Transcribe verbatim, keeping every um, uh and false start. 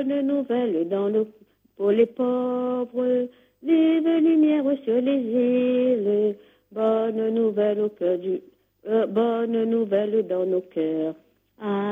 bonne nouvelle dans nos, pour les pauvres, vive lumière sur les îles, bonne nouvelle au cœur du, euh, bonne nouvelle dans nos cœurs.